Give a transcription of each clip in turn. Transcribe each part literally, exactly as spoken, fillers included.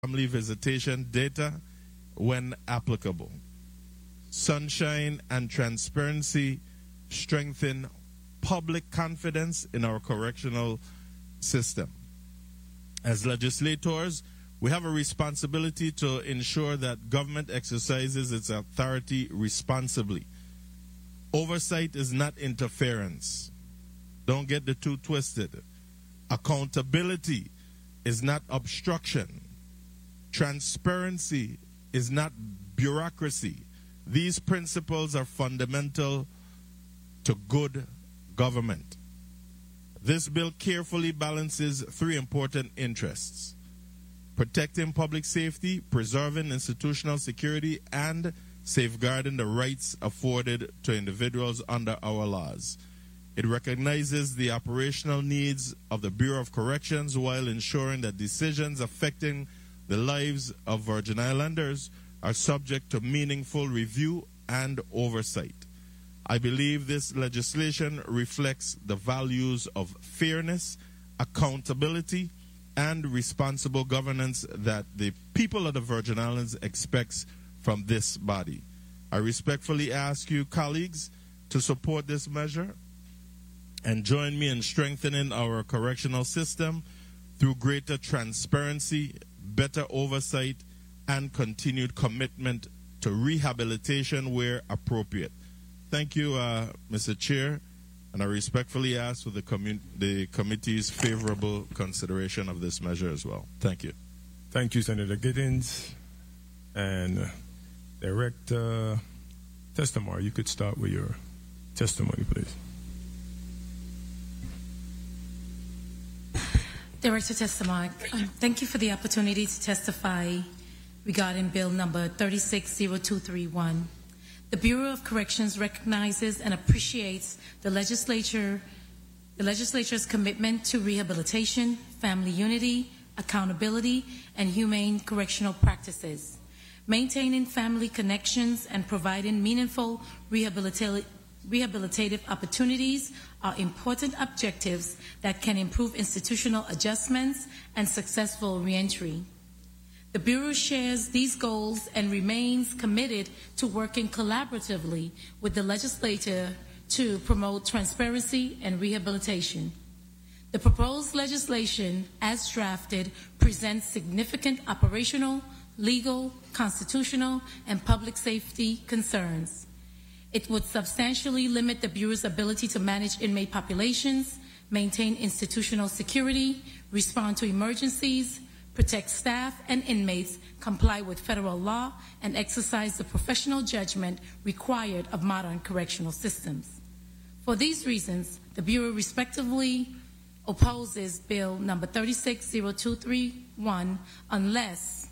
family visitation data when applicable. Sunshine and transparency strengthen public confidence in our correctional system. As legislators, we have a responsibility to ensure that government exercises its authority responsibly. Oversight is not interference. Don't get the two twisted. Accountability is not obstruction. Transparency is not bureaucracy. These principles are fundamental to good government. This bill carefully balances three important interests: protecting public safety, preserving institutional security, and safeguarding the rights afforded to individuals under our laws. It recognizes the operational needs of the Bureau of Corrections while ensuring that decisions affecting the lives of Virgin Islanders are subject to meaningful review and oversight. I believe this legislation reflects the values of fairness, accountability, and responsible governance that the people of the Virgin Islands expects from this body. I respectfully ask you, colleagues, to support this measure and join me in strengthening our correctional system through greater transparency, better oversight, and continued commitment to rehabilitation where appropriate. Thank you, uh, Mister Chair, and I respectfully ask for the, commun- the committee's favorable consideration of this measure as well. Thank you. Thank you, Senator Giddens. And Director Testamar, you could start with your testimony, please. Director Testamar, um, thank you for the opportunity to testify regarding Bill number thirty-six oh two three one. The Bureau of Corrections recognizes and appreciates the legislature, the legislature's commitment to rehabilitation, family unity, accountability, and humane correctional practices. Maintaining family connections and providing meaningful rehabilita- rehabilitative opportunities are important objectives that can improve institutional adjustments and successful reentry. The Bureau shares these goals and remains committed to working collaboratively with the legislature to promote transparency and rehabilitation. The proposed legislation, as drafted, presents significant operational, legal, constitutional, and public safety concerns. It would substantially limit the Bureau's ability to manage inmate populations, maintain institutional security, respond to emergencies, protect staff and inmates, comply with federal law, and exercise the professional judgment required of modern correctional systems. For these reasons, the Bureau respectively opposes Bill number thirty-six oh two three one unless,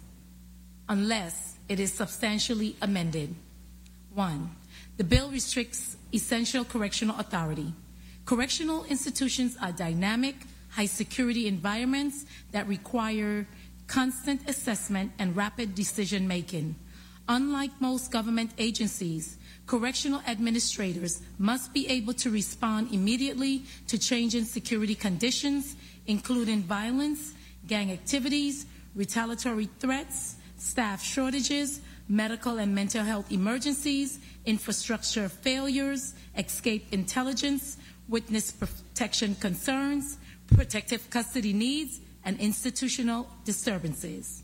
unless it is substantially amended. One, the bill restricts essential correctional authority. Correctional institutions are dynamic, high-security environments that require constant assessment and rapid decision-making. Unlike most government agencies, correctional administrators must be able to respond immediately to changing security conditions, including violence, gang activities, retaliatory threats, staff shortages, medical and mental health emergencies, infrastructure failures, escape intelligence, witness protection concerns, protective custody needs, and institutional disturbances.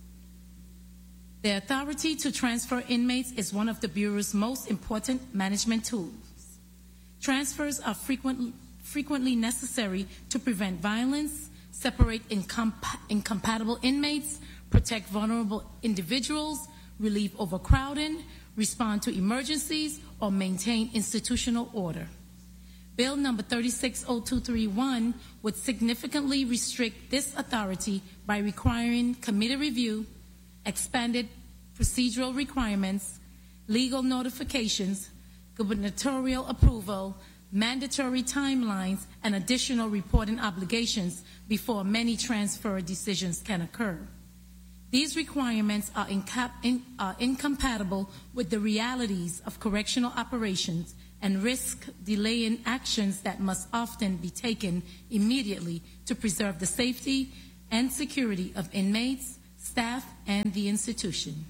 The authority to transfer inmates is one of the Bureau's most important management tools. Transfers are frequent, frequently necessary to prevent violence, separate incomp- incompatible inmates, protect vulnerable individuals, relieve overcrowding, respond to emergencies, or maintain institutional order. Bill number thirty-six oh two three one would significantly restrict this authority by requiring committee review, expanded procedural requirements, legal notifications, gubernatorial approval, mandatory timelines, and additional reporting obligations before many transfer decisions can occur. These requirements are, incap- in, are incompatible with the realities of correctional operations and risk delaying actions that must often be taken immediately to preserve the safety and security of inmates, staff, and the institution.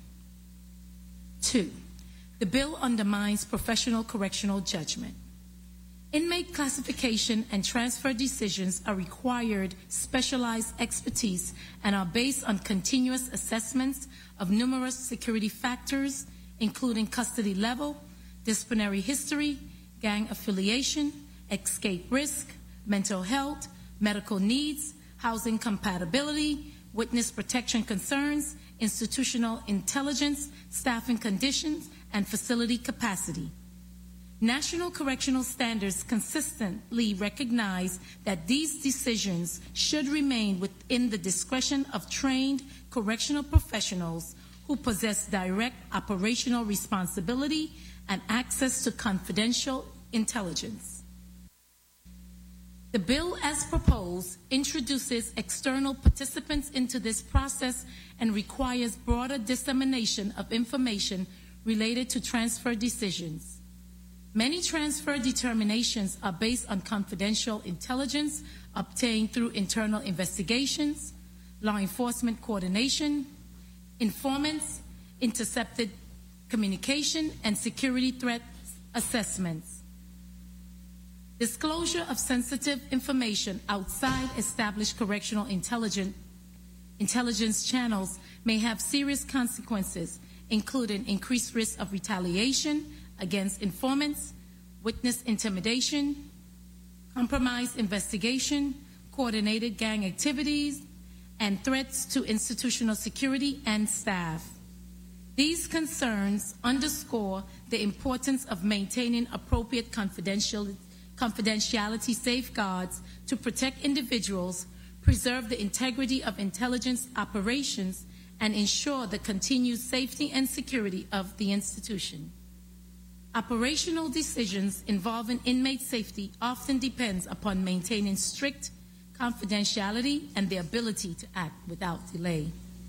Two, the bill undermines professional correctional judgment. Inmate classification and transfer decisions are required specialized expertise and are based on continuous assessments of numerous security factors, including custody level, disciplinary history, gang affiliation, escape risk, mental health, medical needs, housing compatibility, witness protection concerns, institutional intelligence, staffing conditions, and facility capacity. National correctional standards consistently recognize that these decisions should remain within the discretion of trained correctional professionals who possess direct operational responsibility and access to confidential intelligence. The bill, as proposed, introduces external participants into this process and requires broader dissemination of information related to transfer decisions. Many transfer determinations are based on confidential intelligence obtained through internal investigations, law enforcement coordination, informants, intercepted communication, and security threat assessments. Disclosure of sensitive information outside established correctional intelligence, intelligence channels may have serious consequences, including increased risk of retaliation against informants, witness intimidation, compromised investigation, coordinated gang activities, and threats to institutional security and staff. These concerns underscore the importance of maintaining appropriate confidential, confidentiality safeguards to protect individuals, preserve the integrity of intelligence operations, and ensure the continued safety and security of the institution. Operational decisions involving inmate safety often depends upon maintaining strict confidentiality and the ability to act without delay.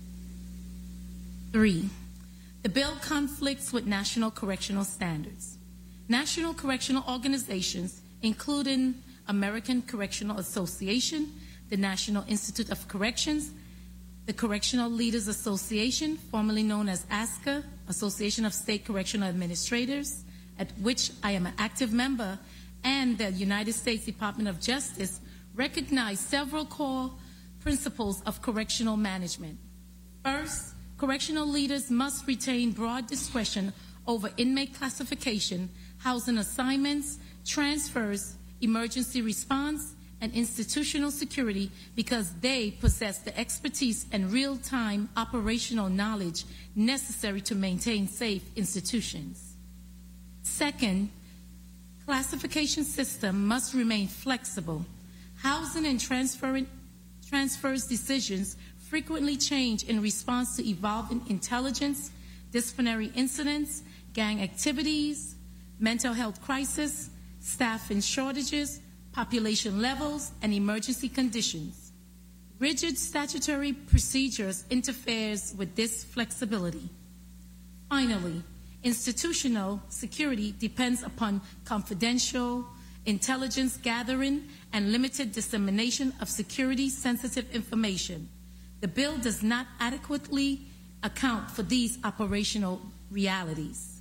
Three, the bill conflicts with national correctional standards. National correctional organizations, including American Correctional Association, the National Institute of Corrections, the Correctional Leaders Association, formerly known as ASCA, Association of State Correctional Administrators, at which I am an active member, and the United States Department of Justice, recognize several core principles of correctional management. First, correctional leaders must retain broad discretion over inmate classification, housing assignments, transfers, emergency response, and institutional security because they possess the expertise and real-time operational knowledge necessary to maintain safe institutions. Second, classification system must remain flexible. Housing and transfer, transfers decisions frequently change in response to evolving intelligence, disciplinary incidents, gang activities, mental health crisis, staffing shortages, population levels, and emergency conditions. Rigid statutory procedures interferes with this flexibility. Finally, institutional security depends upon confidential intelligence gathering and limited dissemination of security-sensitive information. The bill does not adequately account for these operational realities.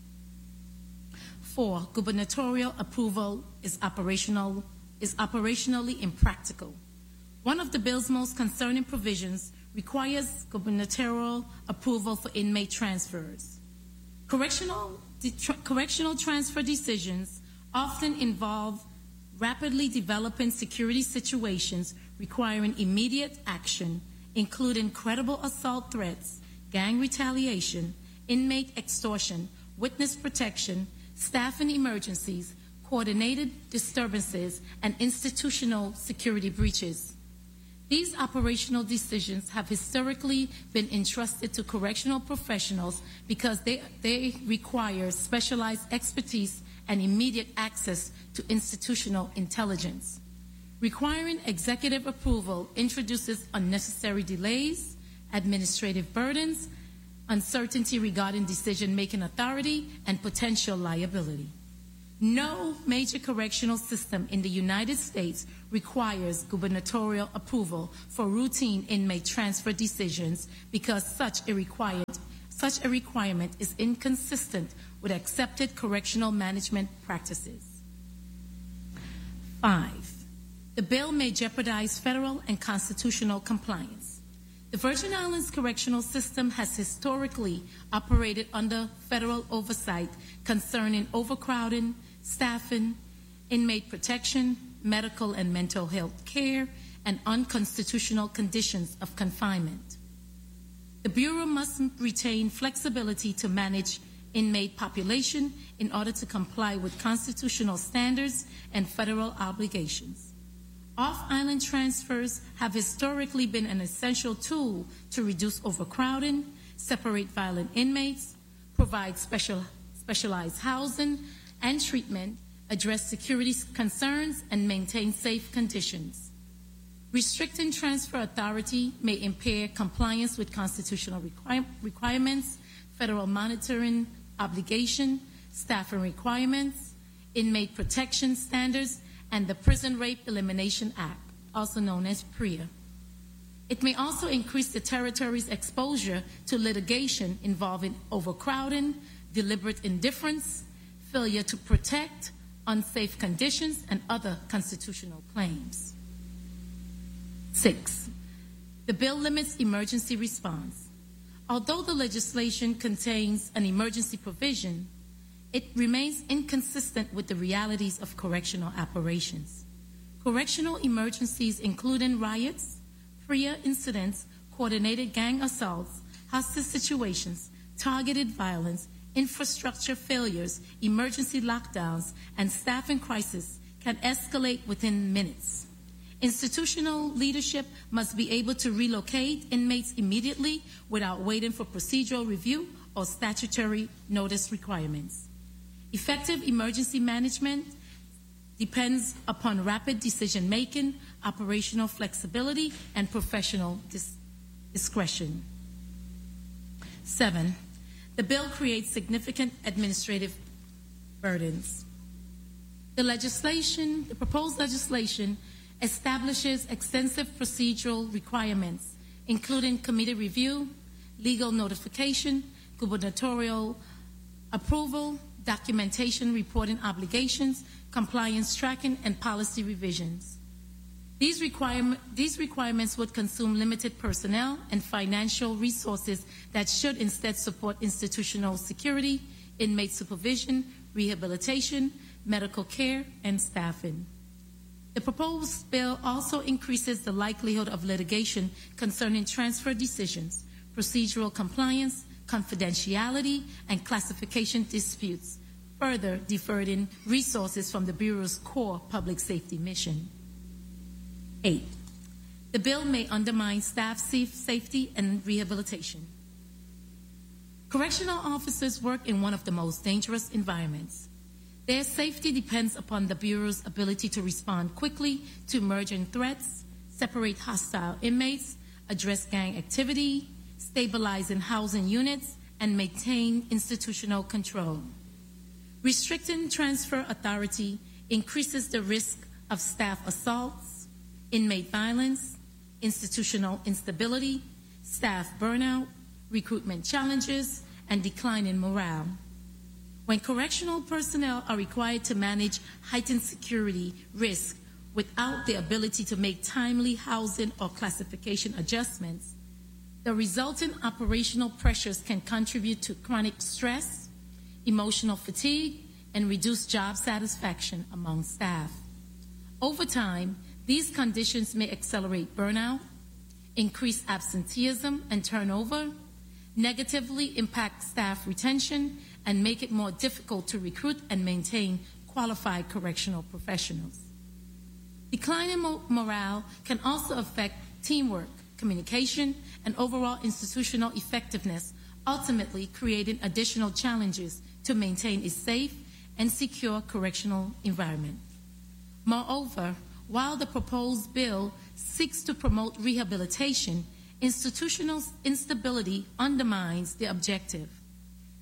Four, gubernatorial approval is operational is operationally impractical. One of the bill's most concerning provisions requires gubernatorial approval for inmate transfers. Correctional, tra- correctional transfer decisions often involve rapidly developing security situations requiring immediate action, including credible assault threats, gang retaliation, inmate extortion, witness protection, staffing emergencies, coordinated disturbances, and institutional security breaches. These operational decisions have historically been entrusted to correctional professionals because they, they require specialized expertise and immediate access to institutional intelligence. Requiring executive approval introduces unnecessary delays, administrative burdens, uncertainty regarding decision-making authority, and potential liability. No major correctional system in the United States requires gubernatorial approval for routine inmate transfer decisions because such a, required, such a requirement is inconsistent with accepted correctional management practices. Five, the bill may jeopardize federal and constitutional compliance. The Virgin Islands correctional system has historically operated under federal oversight concerning overcrowding, staffing, inmate protection, medical and mental health care, and unconstitutional conditions of confinement. The Bureau must retain flexibility to manage inmate population in order to comply with constitutional standards and federal obligations. Off-island transfers have historically been an essential tool to reduce overcrowding, separate violent inmates, provide special, specialized housing and treatment, address security concerns, and maintain safe conditions. Restricting transfer authority may impair compliance with constitutional require requirements, federal monitoring obligation, staffing requirements, inmate protection standards, and the Prison Rape Elimination Act, also known as PREA. It may also increase the territory's exposure to litigation involving overcrowding, deliberate indifference, failure to protect, unsafe conditions, and other constitutional claims. Six, the bill limits emergency response. Although the legislation contains an emergency provision, it remains inconsistent with the realities of correctional operations. Correctional emergencies, including riots, PREA incidents, coordinated gang assaults, hostage situations, targeted violence, infrastructure failures, emergency lockdowns, and staffing crises can escalate within minutes. Institutional leadership must be able to relocate inmates immediately without waiting for procedural review or statutory notice requirements. Effective emergency management depends upon rapid decision-making, operational flexibility, and professional dis discretion. Seven, the bill creates significant administrative burdens. The legislation, the proposed legislation establishes extensive procedural requirements, including committee review, legal notification, gubernatorial approval, documentation reporting obligations, compliance tracking, and policy revisions. These, requirement, these requirements would consume limited personnel and financial resources that should instead support institutional security, inmate supervision, rehabilitation, medical care, and staffing. The proposed bill also increases the likelihood of litigation concerning transfer decisions, procedural compliance, confidentiality, and classification disputes, further diverting resources from the Bureau's core public safety mission. Eight, the bill may undermine staff safety and rehabilitation. Correctional officers work in one of the most dangerous environments. Their safety depends upon the Bureau's ability to respond quickly to emerging threats, separate hostile inmates, address gang activity, stabilize in housing units, and maintain institutional control. Restricting transfer authority increases the risk of staff assaults, inmate violence, institutional instability, staff burnout, recruitment challenges, and decline in morale. When correctional personnel are required to manage heightened security risk without the ability to make timely housing or classification adjustments, the resultant operational pressures can contribute to chronic stress, emotional fatigue, and reduced job satisfaction among staff. Over time, these conditions may accelerate burnout, increase absenteeism and turnover, negatively impact staff retention, and make it more difficult to recruit and maintain qualified correctional professionals. Declining mo morale can also affect teamwork, communication, and overall institutional effectiveness, ultimately creating additional challenges to maintain a safe and secure correctional environment. Moreover, while the proposed bill seeks to promote rehabilitation, institutional instability undermines the objective.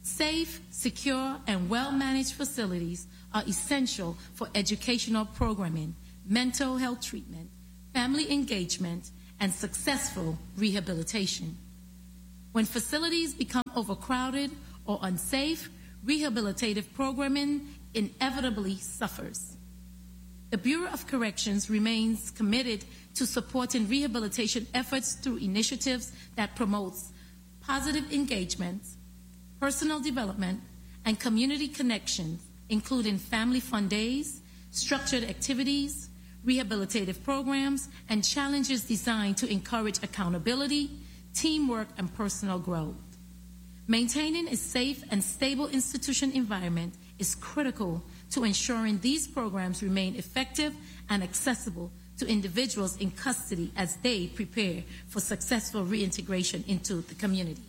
Safe, secure, and well-managed facilities are essential for educational programming, mental health treatment, family engagement, and successful rehabilitation. When facilities become overcrowded or unsafe, rehabilitative programming inevitably suffers. The Bureau of Corrections remains committed to supporting rehabilitation efforts through initiatives that promote positive engagement, personal development, and community connections, including family fun days, structured activities, rehabilitative programs, and challenges designed to encourage accountability, teamwork, and personal growth. Maintaining a safe and stable institution environment is critical to ensuring these programs remain effective and accessible to individuals in custody as they prepare for successful reintegration into the community.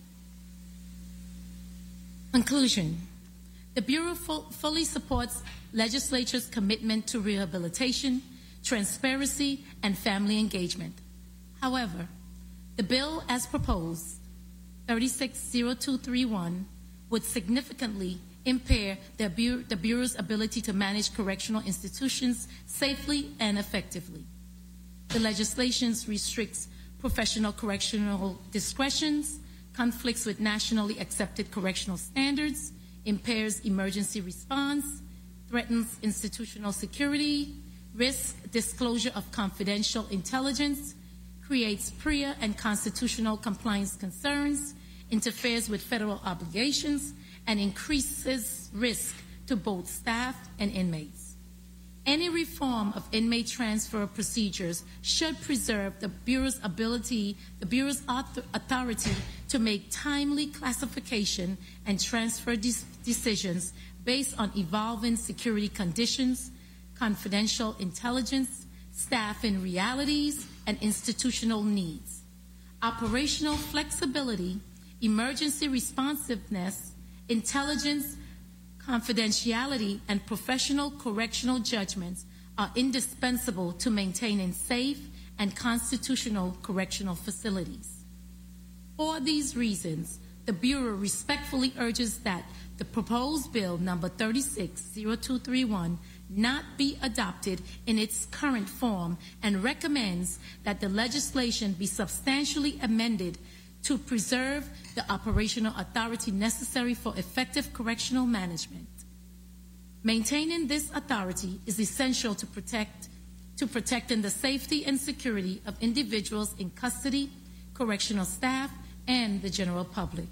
Conclusion. The Bureau fully supports legislature's commitment to rehabilitation, transparency, and family engagement. However, the bill as proposed, thirty-six oh two thirty-one, would significantly impair the, Bureau, the Bureau's ability to manage correctional institutions safely and effectively. The legislation restricts professional correctional discretions, conflicts with nationally accepted correctional standards, impairs emergency response, threatens institutional security, risks disclosure of confidential intelligence, creates P R I A and constitutional compliance concerns, interferes with federal obligations, and increases risk to both staff and inmates. Any reform of inmate transfer procedures should preserve the Bureau's ability, the Bureau's authority to make timely classification and transfer de- decisions based on evolving security conditions, confidential intelligence, staffing realities, and institutional needs. Operational flexibility, emergency responsiveness, intelligence, confidentiality, and professional correctional judgments are indispensable to maintaining safe and constitutional correctional facilities. For these reasons, the Bureau respectfully urges that the proposed bill number thirty-six oh two thirty-one not be adopted in its current form and recommends that the legislation be substantially amended to preserve the operational authority necessary for effective correctional management. Maintaining this authority is essential to protect to protecting the safety and security of individuals in custody, correctional staff, and the general public.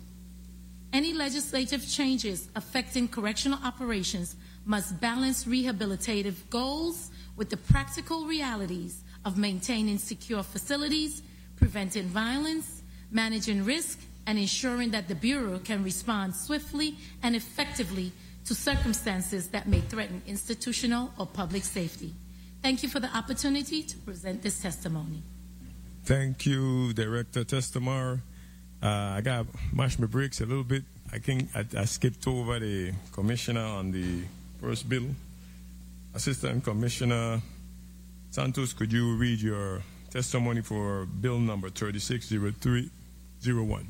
Any legislative changes affecting correctional operations must balance rehabilitative goals with the practical realities of maintaining secure facilities, preventing violence, managing risk, and ensuring that the Bureau can respond swiftly and effectively to circumstances that may threaten institutional or public safety. Thank you for the opportunity to present this testimony. Thank you, Director Testamar. Uh, I got mashed my brakes a little bit. I think I, I skipped over the commissioner on the first bill. Assistant Commissioner Santos, could you read your testimony for bill number thirty-six oh three oh one?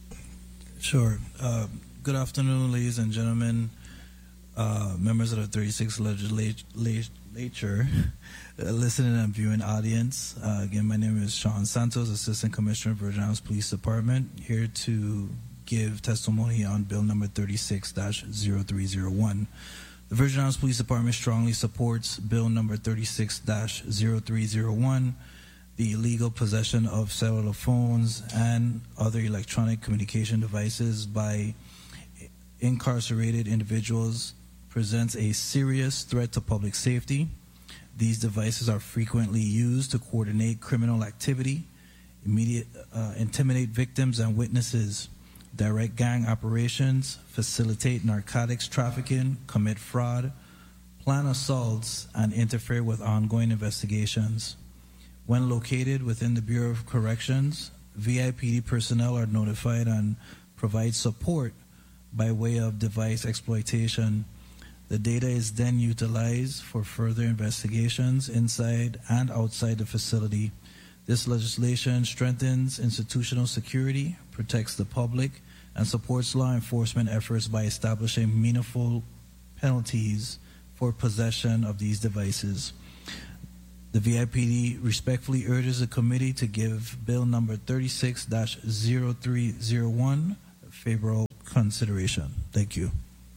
Sure. Uh, good afternoon, ladies and gentlemen, uh, members of the thirty-sixth Legislature, uh, listening and viewing audience. Uh, again, my name is Sean Santos, Assistant Commissioner of Virgin Islands Police Department, here to give testimony on bill number thirty-six oh three oh one. The Virgin Islands Police Department strongly supports bill number thirty-six oh three oh one, the illegal possession of cellular phones and other electronic communication devices by incarcerated individuals presents a serious threat to public safety. These devices are frequently used to coordinate criminal activity, immediate, uh, intimidate victims and witnesses, direct gang operations, facilitate narcotics trafficking, commit fraud, plan assaults, and interfere with ongoing investigations. When located within the Bureau of Corrections, V I P D personnel are notified and provide support by way of device exploitation. The data is then utilized for further investigations inside and outside the facility. This legislation strengthens institutional security, protects the public, and supports law enforcement efforts by establishing meaningful penalties for possession of these devices. The V I P D respectfully urges the committee to give Bill number thirty-six dash zero three zero one favorable consideration. Thank you.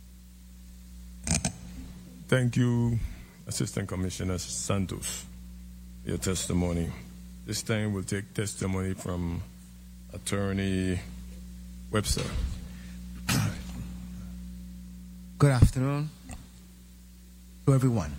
Thank you, Assistant Commissioner Santos, for your testimony. This time we'll take testimony from Attorney Webster. Good afternoon to everyone.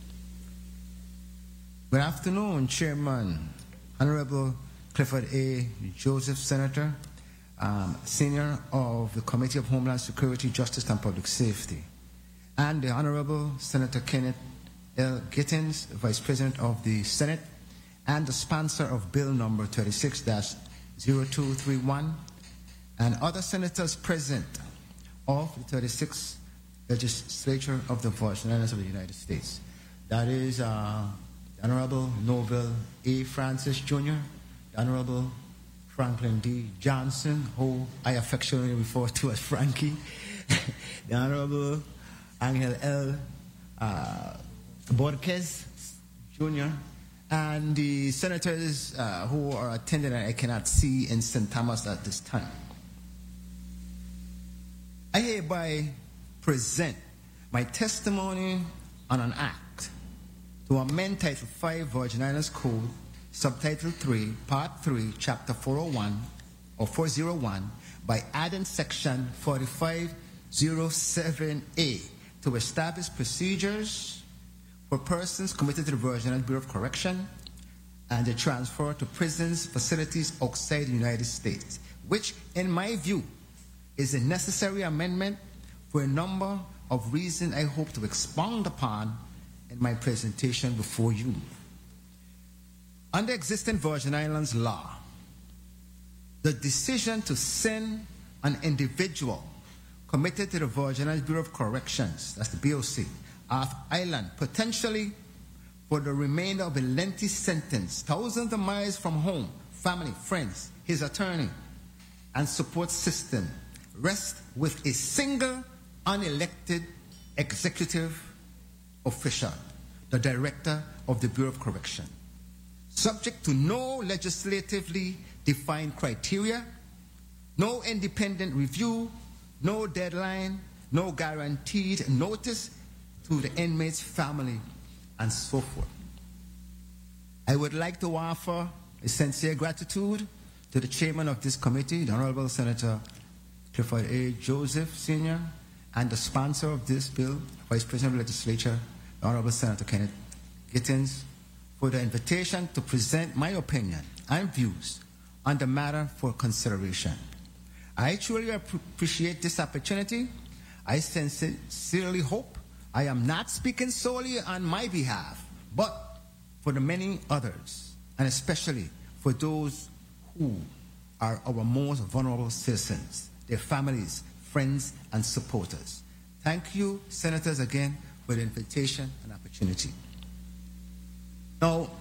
Good afternoon, Chairman, Honorable Clifford A. Joseph, Senator, um, Senior of the Committee of Homeland Security, Justice and Public Safety, and the Honorable Senator Kenneth L. Gittins, Vice President of the Senate, and the sponsor of Bill number thirty-six dash zero two three one, and other senators present of the thirty-sixth Legislature of the Virgin Islands of the United States. That is uh, Honorable Noble A. Francis Junior, the Honorable Franklin D. Johnson, who I affectionately refer to as Frankie, the Honorable Angel L. Uh, Borges Junior, and the senators uh, who are attending and I cannot see in Saint Thomas at this time. I hereby present my testimony on an act to amend Title five Virgin Islands Code, Subtitle three, Part three, Chapter four oh one or four oh one by adding Section forty-five oh seven A to establish procedures for persons committed to the Virgin Islands Bureau of Correction and the transfer to prisons facilities outside the United States, which, in my view, is a necessary amendment for a number of reasons I hope to expound upon in my presentation before you. Under existing Virgin Islands law, the decision to send an individual committed to the Virgin Islands Bureau of Corrections, that's the B O C, off island, potentially for the remainder of a lengthy sentence, thousands of miles from home, family, friends, his attorney, and support system, rests with a single unelected executive official, the director of the Bureau of Correction, subject to no legislatively defined criteria, no independent review, no deadline, no guaranteed notice to the inmate's family, and so forth. I would like to offer a sincere gratitude to the chairman of this committee, the Honorable Senator Clifford A. Joseph, Senior, and the sponsor of this bill, Vice President of the Legislature, the Honorable Senator Kenneth Gittins, for the invitation to present my opinion and views on the matter for consideration. I truly appreciate this opportunity. I sincerely hope I am not speaking solely on my behalf, but for the many others, and especially for those who are our most vulnerable citizens, their families, friends, and supporters. Thank you, Senators, again for the invitation and opportunity. Now,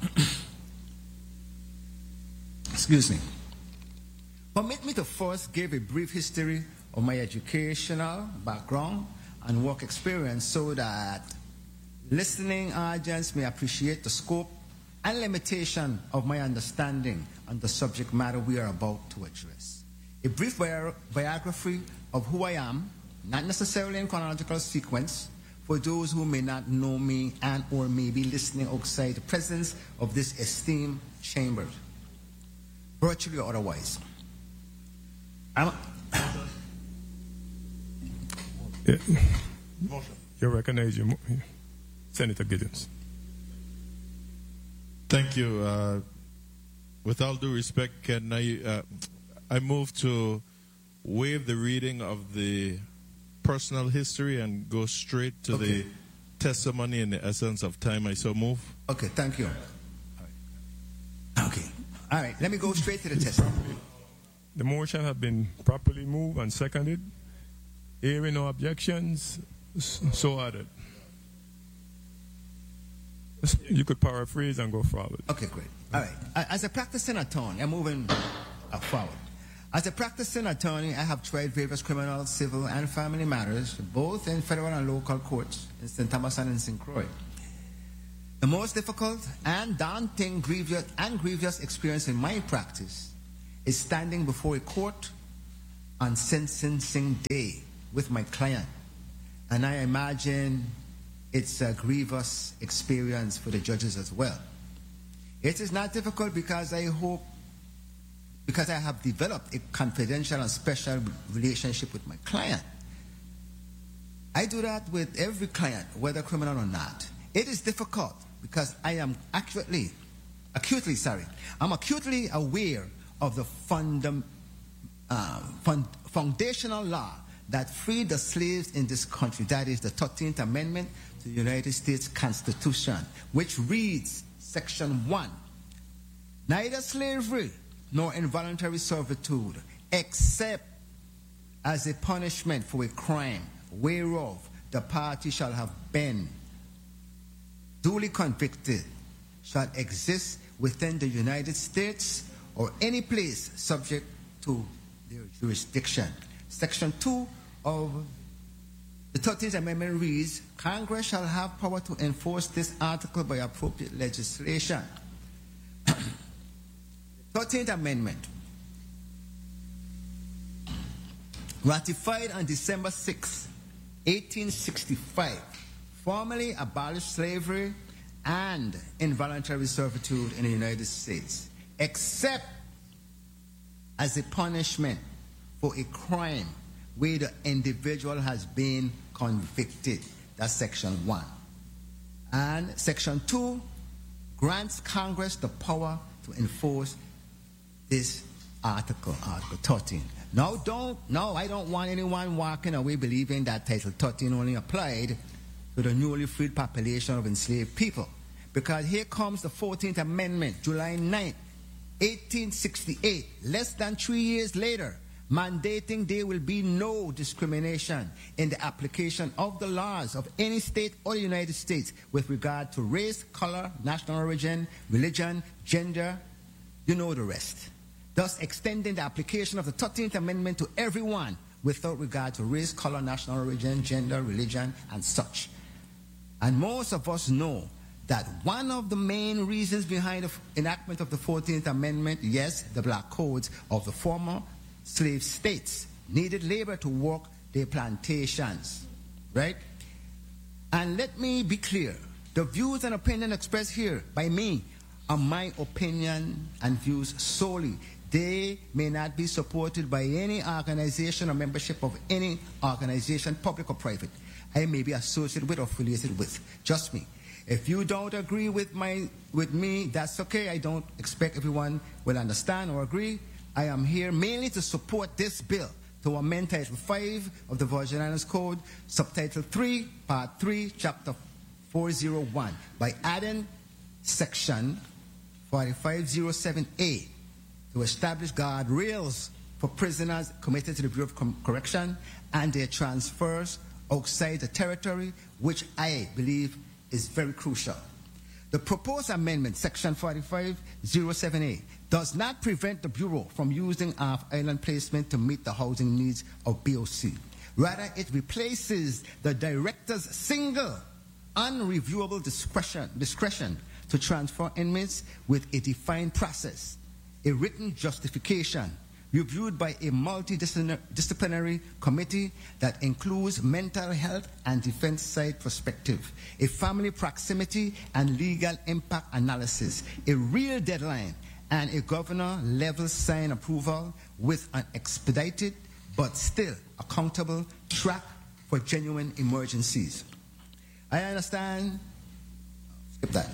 excuse me. Permit me to first give a brief history of my educational background and work experience so that listening audience may appreciate the scope and limitation of my understanding on the subject matter we are about to address. A brief bi biography of who I am, not necessarily in chronological sequence, for those who may not know me and or may be listening outside the presence of this esteemed chamber, virtually or otherwise. I'm yeah. You recognize you, Senator Giddens. Thank you. Uh, with all due respect, can I, uh, I move to waive the reading of the personal history and go straight to okay. the testimony in the essence of time. I so move. Okay, thank you. All right. Okay. All right, let me go straight to the testimony. The motion has been properly moved and seconded. Hearing no objections, so ordered. You could paraphrase and go forward. Okay, great. All right. As a practicing attorney, I'm moving forward. As a practicing attorney, I have tried various criminal, civil, and family matters, both in federal and local courts in Saint Thomas and in Saint Croix. The most difficult and daunting grievous and grievous experience in my practice is standing before a court on sentencing day with my client. And I imagine it's a grievous experience for the judges as well. It is not difficult because I hope, because I have developed a confidential and special relationship with my client. I do that with every client, whether criminal or not. It is difficult because I am acutely, acutely, sorry, I'm acutely aware of the fundam, uh, fund, foundational law that freed the slaves in this country. That is the thirteenth Amendment to the United States Constitution, which reads, Section one, neither slavery nor involuntary servitude, except as a punishment for a crime whereof the party shall have been duly convicted, shall exist within the United States or any place subject to their jurisdiction. Section two of the thirteenth Amendment reads, Congress shall have power to enforce this article by appropriate legislation. thirteenth Amendment, ratified on December sixth, eighteen sixty-five, formally abolished slavery and involuntary servitude in the United States, except as a punishment for a crime where the individual has been convicted. That's Section one. And Section two grants Congress the power to enforce this article, Article thirteen. Now, don't, no, I don't want anyone walking away believing that Title thirteen only applied to the newly freed population of enslaved people. Because here comes the fourteenth Amendment, July ninth, eighteen sixty-eight, less than three years later, mandating there will be no discrimination in the application of the laws of any state or the United States with regard to race, color, national origin, religion, gender, you know the rest. Thus extending the application of the thirteenth Amendment to everyone without regard to race, color, national origin, gender, religion, and such. And most of us know that one of the main reasons behind the enactment of the fourteenth Amendment, yes, the black codes of the former slave states needed labor to work their plantations, right? And let me be clear, the views and opinion expressed here by me are my opinion and views solely. They may not be supported by any organization or membership of any organization, public or private, I may be associated with or affiliated with. Just me. If you don't agree with my with me, that's okay. I don't expect everyone will understand or agree. I am here mainly to support this bill to amend Title five of the Virgin Islands Code, Subtitle three, Part three, Chapter four oh one, by adding Section forty-five oh seven A to establish guardrails for prisoners committed to the Bureau of Correction and their transfers outside the territory, which I believe is very crucial. The proposed amendment, Section forty-five oh seven A, does not prevent the Bureau from using off-island placement to meet the housing needs of B O C. Rather, it replaces the Director's single, unreviewable discretion, discretion to transfer inmates with a defined process, a written justification, reviewed by a multidisciplinary committee that includes mental health and defense side perspective, a family proximity and legal impact analysis, a real deadline, and a governor-level sign approval with an expedited but still accountable track for genuine emergencies. I understand, skip that.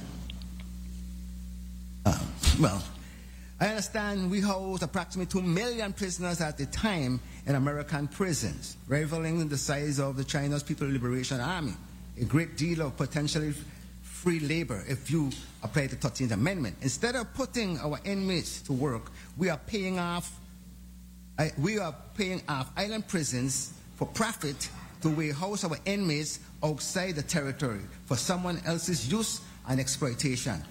Uh, well, I understand we hold approximately two million prisoners at the time in American prisons, rivaling the size of the China's People's Liberation Army. A great deal of potentially free labor if you apply the thirteenth Amendment. Instead of putting our inmates to work, we are paying off uh, we are paying off island prisons for profit to warehouse our inmates outside the territory for someone else's use and exploitation.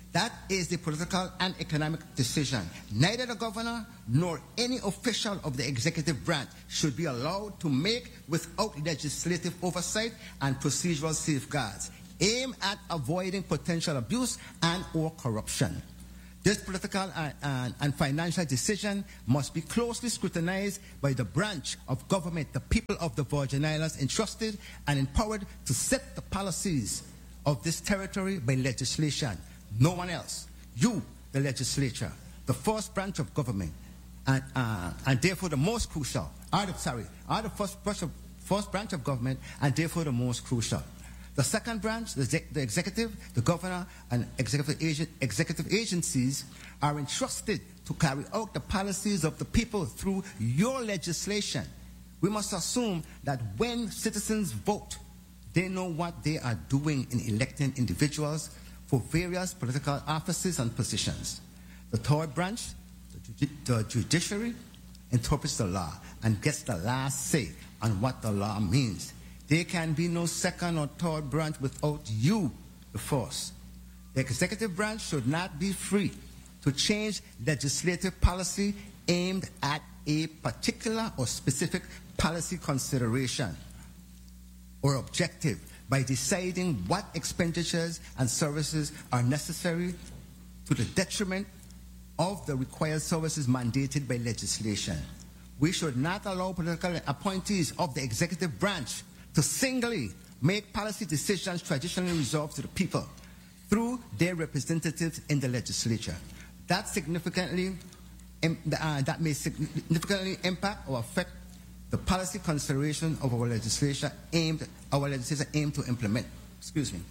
That is the political and economic decision. Neither the governor nor any official of the executive branch should be allowed to make without legislative oversight and procedural safeguards aimed at avoiding potential abuse and or corruption. This political and, and, and financial decision must be closely scrutinized by the branch of government, the people of the Virgin Islands, entrusted and empowered to set the policies of this territory by legislation. No one else. You, the legislature, the first branch of government, and, uh, and therefore the most crucial, are the, sorry, are the first branch, of, first branch of government, and therefore the most crucial. The second branch, the, the executive, the governor, and executive, agent, executive agencies are entrusted to carry out the policies of the people through your legislation. We must assume that when citizens vote, they know what they are doing in electing individuals for various political offices and positions. The third branch, the, judi the judiciary, interprets the law and gets the last say on what the law means. There can be no second or third branch without you, the first. The executive branch should not be free to change legislative policy aimed at a particular or specific policy consideration or objective by deciding what expenditures and services are necessary to the detriment of the required services mandated by legislation. We should not allow political appointees of the executive branch to singly make policy decisions traditionally reserved to the people through their representatives in the legislature. That significantly, uh, that may significantly impact or affect the policy consideration of our legislation aimed, our legislation aimed to implement. Excuse me.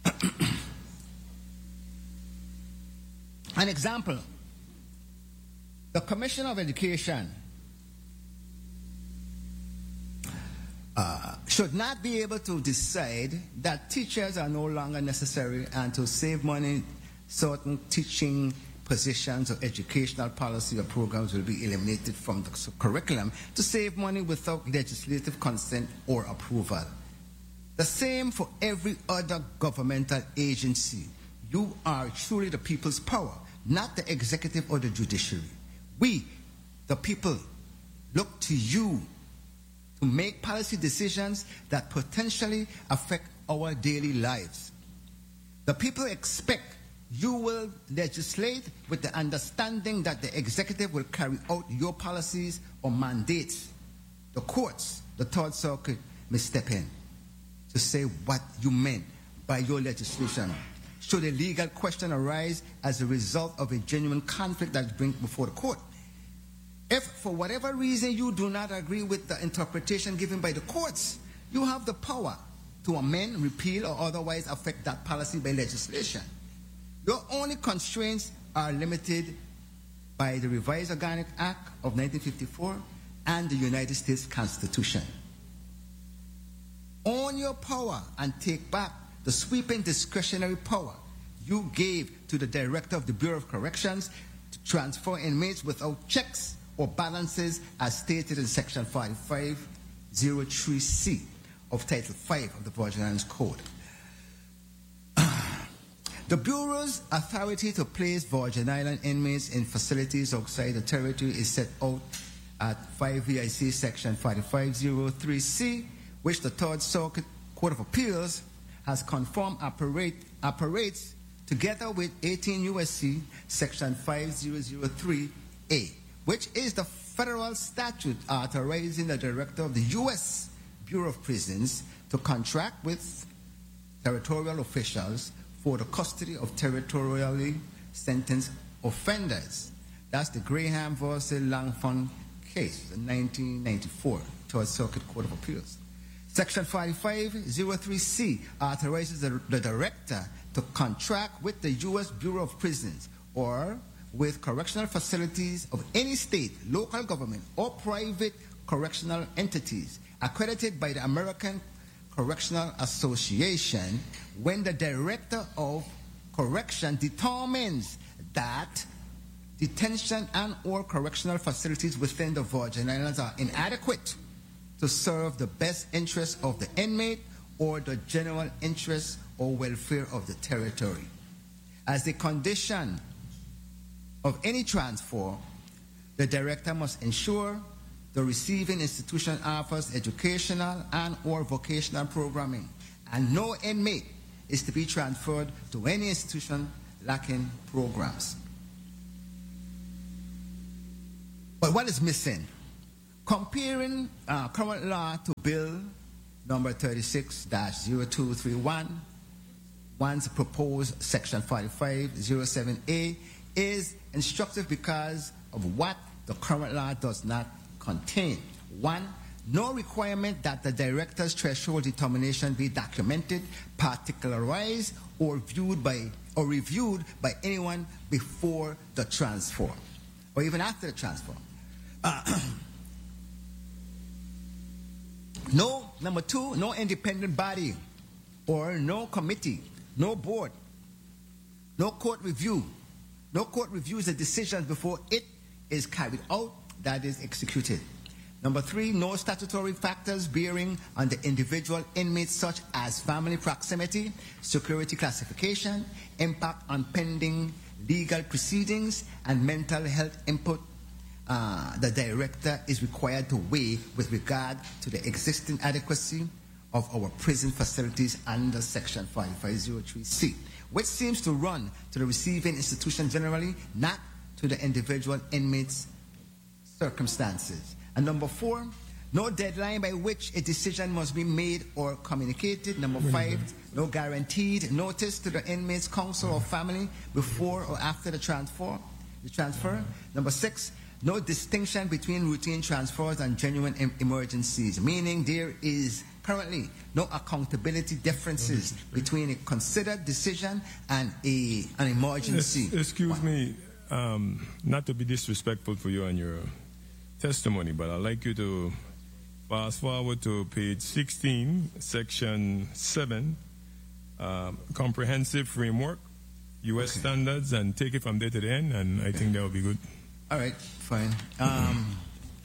An example: the Commissioner of Education Uh, should not be able to decide that teachers are no longer necessary and to save money, certain teaching positions or educational policy or programs will be eliminated from the curriculum to save money without legislative consent or approval. The same for every other governmental agency. You are truly the people's power, not the executive or the judiciary. We, the people, look to you to make policy decisions that potentially affect our daily lives. The people expect you will legislate with the understanding that the executive will carry out your policies or mandates. The courts, the Third Circuit, may step in to say what you meant by your legislation. Should a legal question arise as a result of a genuine conflict that is brought before the court, if for whatever reason you do not agree with the interpretation given by the courts, you have the power to amend, repeal, or otherwise affect that policy by legislation. Your only constraints are limited by the Revised Organic Act of nineteen fifty-four and the United States Constitution. Own your power and take back the sweeping discretionary power you gave to the Director of the Bureau of Corrections to transfer inmates without checks or balances as stated in Section forty-five oh three C of Title five of the Virgin Islands Code. The Bureau's authority to place Virgin Island inmates in facilities outside the territory is set out at five V I C Section forty-five oh three C, which the Third Circuit Court of Appeals has confirmed operate, operates together with eighteen U S C Section five thousand three A, which is the federal statute authorizing the Director of the U S Bureau of Prisons to contract with territorial officials for the custody of territorially sentenced offenders. That's the Graham versus Langford case in nineteen ninety-four, Third Circuit Court of Appeals. Section forty-five oh three C authorizes the, the Director to contract with the U S Bureau of Prisons or with correctional facilities of any state, local government, or private correctional entities accredited by the American Correctional Association when the Director of Correction determines that detention and or correctional facilities within the Virgin Islands are inadequate to serve the best interests of the inmate or the general interests or welfare of the territory. As a condition of any transfer, the director must ensure the receiving institution offers educational and or vocational programming, and no inmate is to be transferred to any institution lacking programs. But what is missing? Comparing uh, current law to Bill number thirty-six dash zero two three one, one's proposed Section forty-five oh seven A is instructive because of what the current law does not contain. One, no requirement that the director's threshold determination be documented, particularized, or viewed by or reviewed by anyone before the transfer, or even after the transfer. Uh, no, number two, no independent body or no committee, no board, no court review. No court reviews the decisions before it is carried out, that is executed. Number three, no statutory factors bearing on the individual inmates such as family proximity, security classification, impact on pending legal proceedings, and mental health input uh, the director is required to weigh with regard to the existing adequacy of our prison facilities under Section forty-five oh three C, which seems to run to the receiving institution generally, not to the individual inmate's circumstances. And number four, no deadline by which a decision must be made or communicated. Number five, no guaranteed notice to the inmate's counsel or family before or after the transfer. The transfer. Number six, no distinction between routine transfers and genuine em- emergencies, meaning there is currently no accountability differences between a considered decision and a an emergency. Es- excuse me, um, not to be disrespectful for you and your testimony, but I'd like you to fast forward to page sixteen, section seven, um, comprehensive framework, U S okay. standards, and take it from there to the end, and I think that will be good. All right, fine. Um,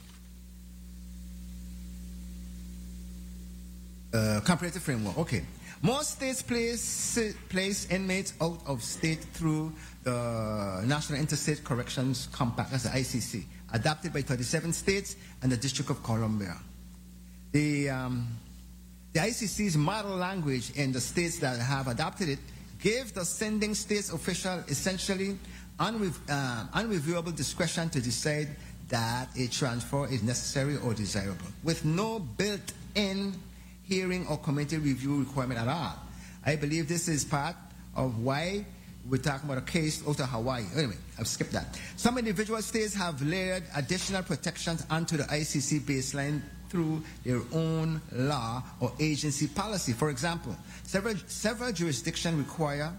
uh, comprehensive framework, okay. Most states place, place inmates out of state through the National Interstate Corrections Compact, that's the I C C, adopted by thirty-seven states and the District of Columbia. The, um, the I C C's model language in the states that have adopted it gives the sending state's official essentially unrev- uh, unreviewable discretion to decide that a transfer is necessary or desirable, with no built-in hearing or committee review requirement at all. I believe this is part of why we're talking about a case out of Hawaii. Anyway, I've skipped that. Some individual states have layered additional protections onto the I C C baseline through their own law or agency policy. For example, several, several jurisdictions require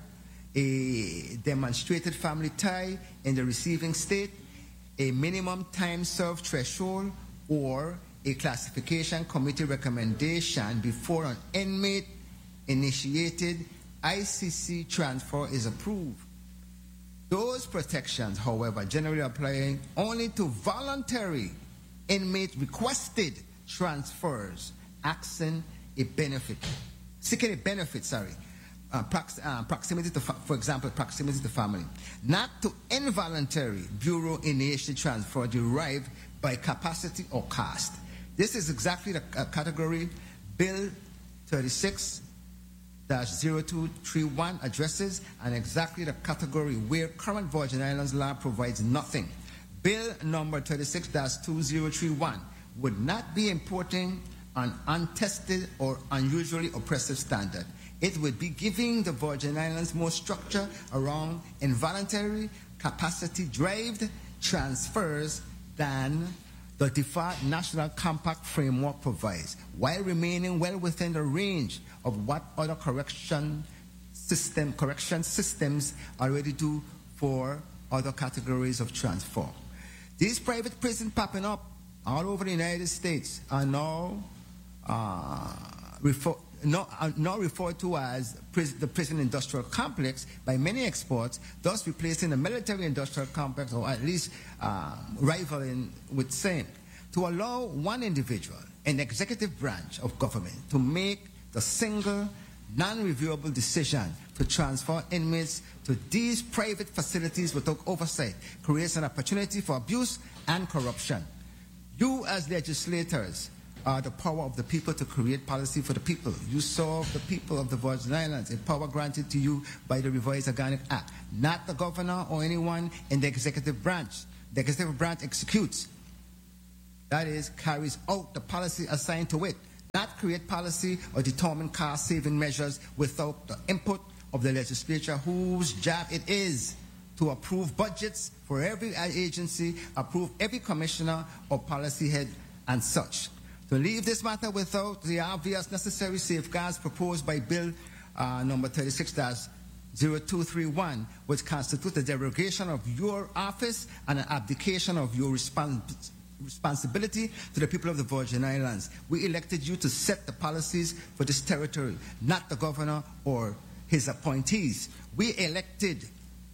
a demonstrated family tie in the receiving state, a minimum time served threshold, or a classification committee recommendation before an inmate initiated I C C transfer is approved. Those protections, however, generally apply only to voluntary inmate requested transfers, asking a benefit, seeking a benefit, sorry, uh, prox- uh, proximity to, fa- for example, proximity to family, not to involuntary bureau initiated transfer derived by capacity or cost. This is exactly the uh, category Bill thirty-six dash zero two three one addresses, and exactly the category where current Virgin Islands law provides nothing. Bill number thirty-six dash two zero three one would not be importing an untested or unusually oppressive standard. It would be giving the Virgin Islands more structure around involuntary, capacity-derived transfers than the default National Compact framework provides, while remaining well within the range of what other correction system correction systems already do for other categories of transfer. These private prisons popping up all over the United States are now uh, refer, now, are now referred to as pris- the prison industrial complex by many experts, thus replacing the military industrial complex, or at least uh, rivaling with same. To allow one individual, an executive branch of government, to make the single non-reviewable decision to to transfer inmates to these private facilities without oversight creates an opportunity for abuse and corruption. You as legislators are the power of the people to create policy for the people. You serve the people of the Virgin Islands, a power granted to you by the Revised Organic Act, not the governor or anyone in the executive branch. The executive branch executes, that is, carries out the policy assigned to it, not create policy or determine cost-saving measures without the input of the legislature, whose job it is to approve budgets for every agency, approve every commissioner or policy head and such. To leave this matter without the obvious necessary safeguards proposed by Bill uh, number thirty-six dash zero two three one, which constitutes a derogation of your office and an abdication of your respons responsibility to the people of the Virgin Islands. We elected you to set the policies for this territory, not the governor or his appointees. We elected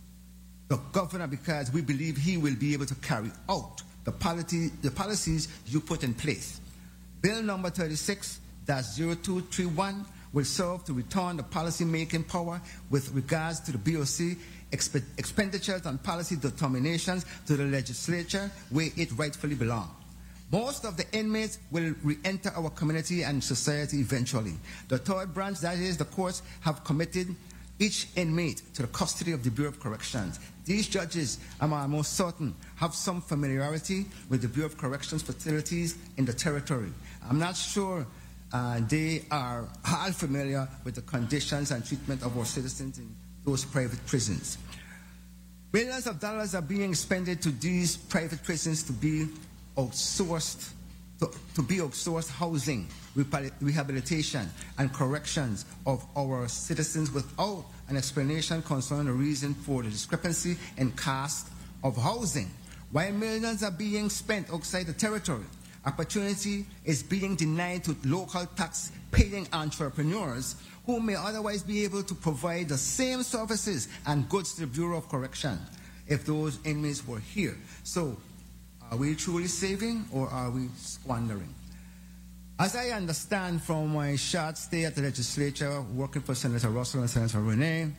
the governor because we believe he will be able to carry out the, policy, the policies you put in place. Bill number thirty-six dash zero two three one will serve to return the policy-making power with regards to the B O C exp expenditures and policy determinations to the legislature where it rightfully belongs. Most of the inmates will re-enter our community and society eventually. The third branch, that is the courts, have committed each inmate to the custody of the Bureau of Corrections. These judges, I'm almost certain, have some familiarity with the Bureau of Corrections facilities in the territory. I'm not sure uh, they are all familiar with the conditions and treatment of our citizens in those private prisons. Millions of dollars are being expended to these private prisons to be outsourced, to, to be outsourced housing, rehabilitation, and corrections of our citizens without an explanation concerning the reason for the discrepancy in cost of housing. While millions are being spent outside the territory, opportunity is being denied to local tax-paying entrepreneurs who may otherwise be able to provide the same services and goods to the Bureau of Correction if those inmates were here. So, are we truly saving or are we squandering? As I understand from my short stay at the legislature, working for Senator Russell and Senator Renee,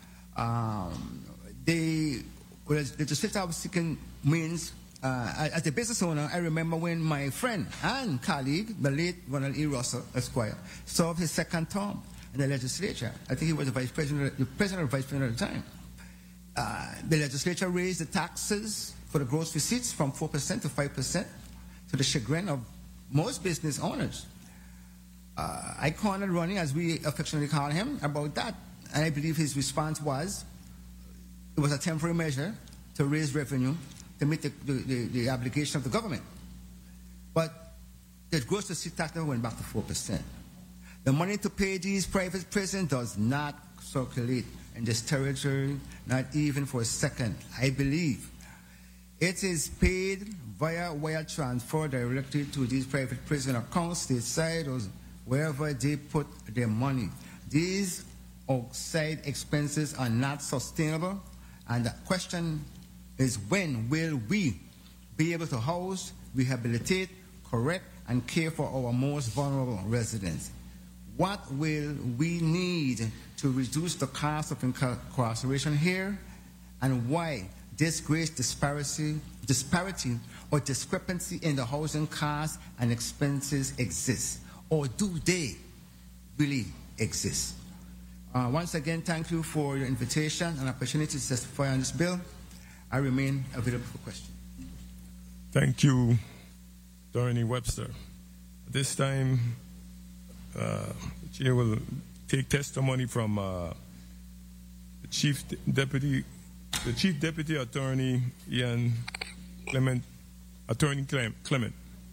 um, the legislature was seeking means. Uh, as a business owner, I remember when my friend and colleague, the late Ronald E. Russell, Esquire, served his second term in the legislature. I think he was the vice president, the president or vice president at the time. Uh, the legislature raised the taxes for the gross receipts from four percent to five percent to the chagrin of most business owners. Uh, I cornered Ronnie, as we affectionately call him, about that. And I believe his response was, it was a temporary measure to raise revenue to meet the, the, the, the obligation of the government. But the gross receipt tax never went back to four percent. The money to pay these private prisons does not circulate in this territory, not even for a second. I believe it is paid via wire transfer directly to these private prison accounts, stateside or wherever they put their money. These outside expenses are not sustainable, and the question is, when will we be able to house, rehabilitate, correct, and care for our most vulnerable residents? What will we need to reduce the cost of incarceration here, and why this great disparity, disparity or discrepancy in the housing costs and expenses exists, or do they really exist? Uh, once again, thank you for your invitation and opportunity to testify on this bill. I remain available for questions. Thank you, Attorney Webster. At this time, uh, the Chair will take testimony from uh, the Chief Deputy, the Chief Deputy Attorney Ian Clement, Attorney Clement.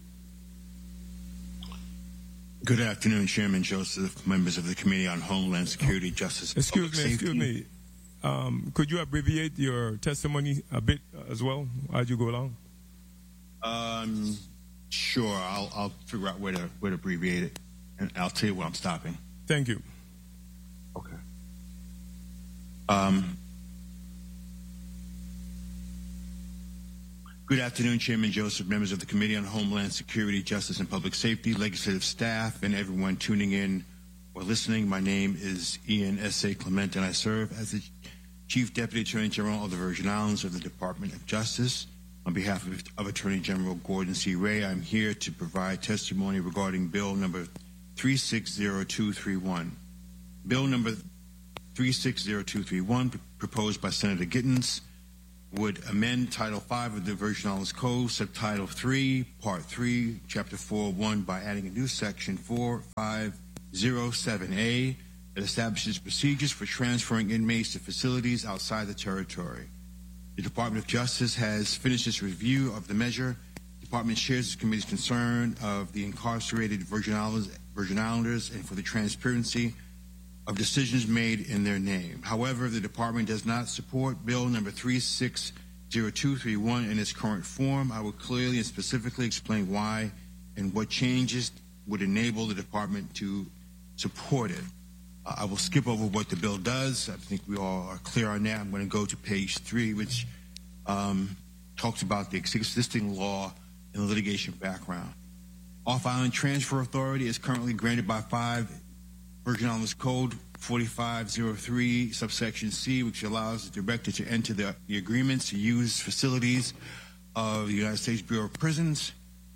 Good afternoon, Chairman Joseph, members of the Committee on Homeland Security, Justice, and Excuse Public me, Safety. excuse me. Um, could you abbreviate your testimony a bit as well as you go along? Um, sure. I'll, I'll figure out where to where to abbreviate it, and I'll tell you where I'm stopping. Thank you. Okay. Um. Good afternoon, Chairman Joseph, members of the Committee on Homeland Security, Justice, and Public Safety, legislative staff, and everyone tuning in or listening, my name is Ian S A. Clement, and I serve as the Chief Deputy Attorney General of the Virgin Islands of the Department of Justice. On behalf of, of Attorney General Gordon C. Ray, I'm here to provide testimony regarding Bill number three six zero two three one. Bill number three six zero two three one, proposed by Senator Gittens, would amend Title five of the Virgin Islands Code, Subtitle three, Part three, Chapter four one, by adding a new Section four five zero seven A that establishes procedures for transferring inmates to facilities outside the territory. The Department of Justice has finished its review of the measure. The Department shares the committee's concern of the incarcerated Virgin Islanders, Virgin Islanders and for the transparency of decisions made in their name. However, the Department does not support Bill number three six zero two three one in its current form. I will clearly and specifically explain why and what changes would enable the Department to support it. Uh, I will skip over what the bill does. I think we all are clear on that. I'm going to go to page three, which um, talks about the existing law and the litigation background. Off-island transfer authority is currently granted by five Virgin Islands Code forty-five oh three, subsection C, which allows the director to enter the, the agreements to use facilities of the United States Bureau of Prisons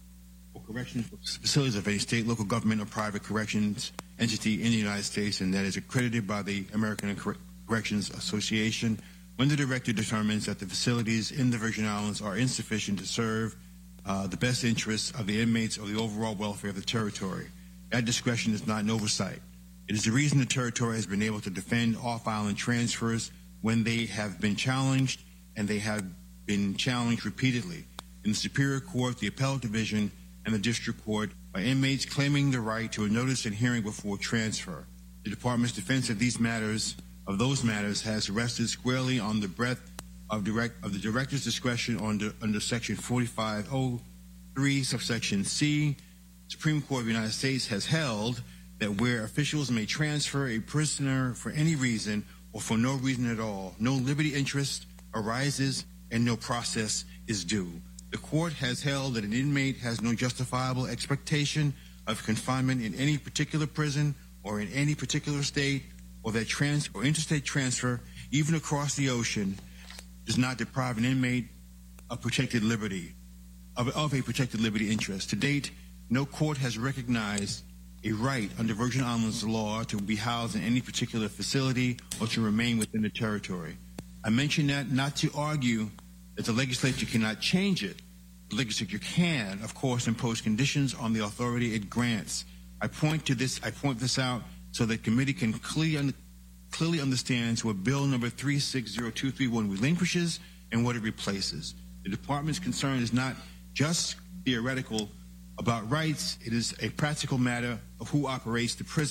or corrections facilities of any state, local government, or private corrections entity in the United States, and that is accredited by the American Corrections Association when the director determines that the facilities in the Virgin Islands are insufficient to serve uh, the best interests of the inmates or the overall welfare of the territory. That discretion is not an oversight. It is the reason the territory has been able to defend off-island transfers when they have been challenged, and they have been challenged repeatedly in the Superior Court, the Appellate Division, and the District Court by inmates claiming the right to a notice and hearing before transfer. The Department's defense of these matters, of those matters, has rested squarely on the breadth of, direct, of the director's discretion under, under Section forty-five oh three, subsection C. The Supreme Court of the United States has held that where officials may transfer a prisoner for any reason or for no reason at all, no liberty interest arises and no process is due. The court has held that an inmate has no justifiable expectation of confinement in any particular prison or in any particular state, or that trans or interstate transfer, even across the ocean, does not deprive an inmate of protected liberty, of, of a protected liberty interest. To date, no court has recognized a right under Virgin Islands law to be housed in any particular facility or to remain within the territory. I mention that not to argue that the legislature cannot change it. The legislature can, of course, impose conditions on the authority it grants. I point to this, I point this out so that committee can clearly, clearly understand what Bill number three six zero two three one relinquishes and what it replaces. The Department's concern is not just theoretical about rights, it is a practical matter of who operates the prison.